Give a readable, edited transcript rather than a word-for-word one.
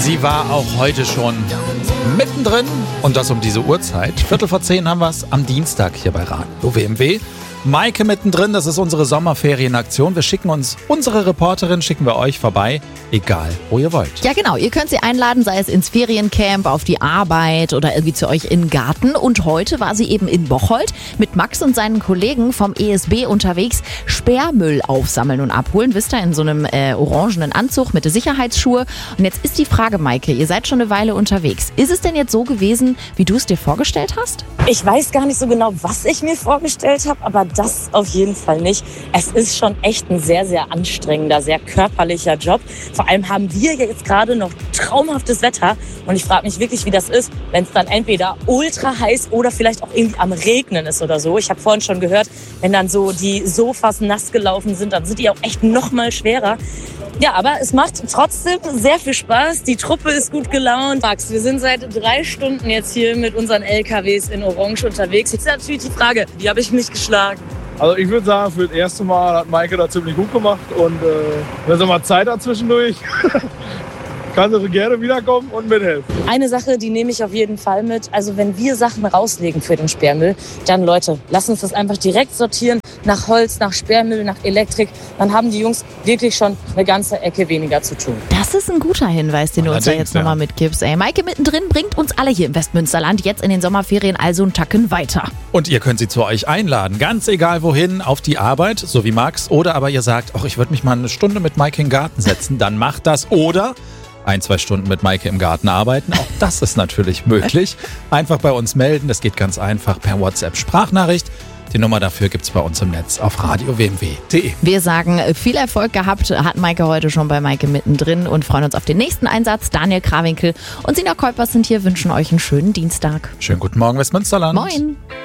Sie war auch heute schon mittendrin und das um diese Uhrzeit. 9:45 haben wir es am Dienstag hier bei Radio WMW. Maike mittendrin, das ist unsere Sommerferienaktion. Wir schicken uns unsere Reporterin, schicken wir euch vorbei, egal wo ihr wollt. Ja genau, ihr könnt sie einladen, sei es ins Feriencamp, auf die Arbeit oder irgendwie zu euch in den Garten. Und heute war sie eben in Bocholt mit Max und seinen Kollegen vom ESB unterwegs, Sperrmüll aufsammeln und abholen. Wisst ihr, in so einem orangenen Anzug mit Sicherheitsschuhe. Und jetzt ist die Frage, Maike, ihr seid schon eine Weile unterwegs. Ist es denn jetzt so gewesen, wie du es dir vorgestellt hast? Ich weiß gar nicht so genau, was ich mir vorgestellt habe, aber das auf jeden Fall nicht. Es ist schon echt ein sehr, sehr anstrengender, sehr körperlicher Job. Vor allem haben wir jetzt gerade noch traumhaftes Wetter und ich frage mich wirklich, wie das ist, wenn es dann entweder ultra heiß oder vielleicht auch irgendwie am Regnen ist oder so. Ich habe vorhin schon gehört, wenn dann so die Sofas nass gelaufen sind, dann sind die auch echt noch mal schwerer. Ja, aber es macht trotzdem sehr viel Spaß. Die Truppe ist gut gelaunt. Max, wir sind seit 3 Stunden jetzt hier mit unseren LKWs in Orange unterwegs. Jetzt ist natürlich die Frage, wie habe ich mich geschlagen? Also ich würde sagen, für das erste Mal hat Maike das ziemlich gut gemacht und wenn sie mal Zeit hat zwischendurch, kann sie gerne wiederkommen und mithelfen. Eine Sache, die nehme ich auf jeden Fall mit. Also wenn wir Sachen rauslegen für den Sperrmüll, dann Leute, lasst uns das einfach direkt sortieren. Nach Holz, nach Sperrmüll, nach Elektrik. Dann haben die Jungs wirklich schon eine ganze Ecke weniger zu tun. Das ist ein guter Hinweis, den du uns da jetzt nochmal mitgibst. Ey, Maike mittendrin bringt uns alle hier im Westmünsterland jetzt in den Sommerferien also einen Tacken weiter. Und ihr könnt sie zu euch einladen, ganz egal wohin, auf die Arbeit, so wie Max. Oder aber ihr sagt, ach, ich würde mich mal eine Stunde mit Maike in den Garten setzen, dann macht das. Oder 1-2 Stunden mit Maike im Garten arbeiten, auch das ist natürlich möglich. Einfach bei uns melden, das geht ganz einfach per WhatsApp-Sprachnachricht. Die Nummer dafür gibt's bei uns im Netz auf radiowmw.de. Wir sagen, viel Erfolg gehabt hat Maike heute schon bei Maike mittendrin und freuen uns auf den nächsten Einsatz. Daniel Krawinkel und Sina Kuipers sind hier, wünschen euch einen schönen Dienstag. Schönen guten Morgen, Westmünsterland. Moin.